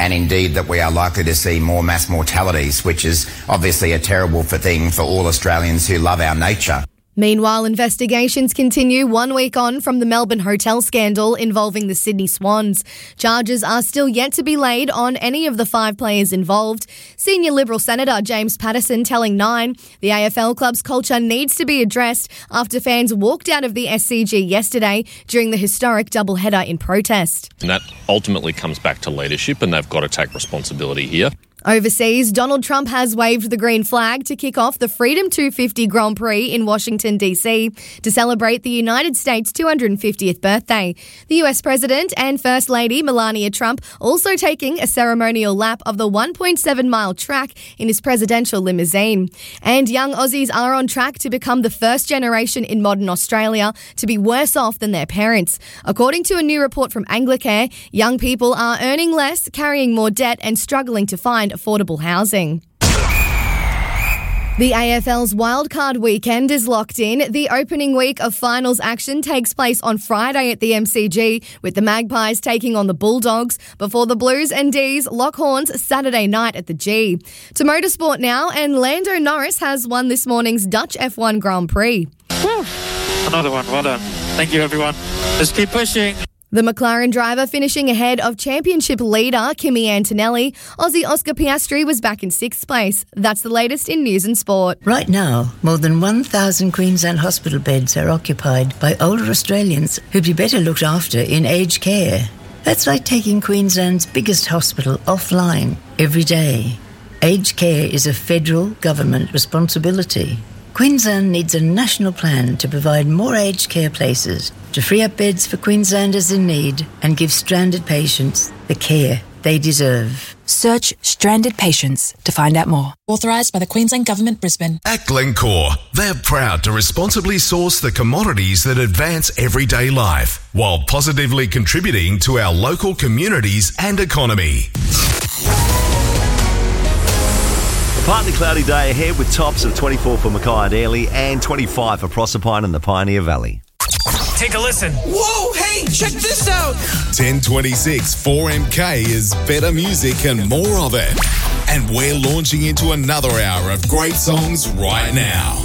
and indeed that we are likely to see more mass mortalities, which is obviously a terrible thing for all Australians who love our nature. Meanwhile, investigations continue 1 week on from the Melbourne hotel scandal involving the Sydney Swans. Charges are still yet to be laid on any of the 5 players involved. Senior Liberal Senator James Patterson telling Nine the AFL club's culture needs to be addressed after fans walked out of the SCG yesterday during the historic doubleheader in protest. And that ultimately comes back to leadership, and they've got to take responsibility here. Overseas, Donald Trump has waved the green flag to kick off the Freedom 250 Grand Prix in Washington, D.C. to celebrate the United States' 250th birthday. The US President and First Lady Melania Trump also taking a ceremonial lap of the 1.7-mile track in his presidential limousine. And young Aussies are on track to become the first generation in modern Australia to be worse off than their parents. According to a new report from Anglicare, young people are earning less, carrying more debt and struggling to find affordable housing. The AFL's wildcard weekend is locked in. The opening week of finals action takes place on Friday at the MCG, with the Magpies taking on the Bulldogs, before the Blues and D's lock horns Saturday night at the G. To motorsport now, and Lando Norris has won this morning's Dutch F1 Grand Prix. Woo! Another one, well done. Thank you, everyone. Let's keep pushing. The McLaren driver finishing ahead of championship leader Kimi Antonelli. Aussie Oscar Piastri was back in 6th place. That's the latest in news and sport. Right now, more than 1,000 Queensland hospital beds are occupied by older Australians who'd be better looked after in aged care. That's like taking Queensland's biggest hospital offline every day. Aged care is a federal government responsibility. Queensland needs a national plan to provide more aged care places, to free up beds for Queenslanders in need and give stranded patients the care they deserve. Search Stranded Patients to find out more. Authorised by the Queensland Government, Brisbane. At Glencore, they're proud to responsibly source the commodities that advance everyday life while positively contributing to our local communities and economy. Partly cloudy day ahead with tops of 24 for Mackay and Airlie and 25 for Proserpine and the Pioneer Valley. Take a listen. Whoa, hey, check this out. 1026 4MK is better music and more of it. And we're launching into another hour of great songs right now.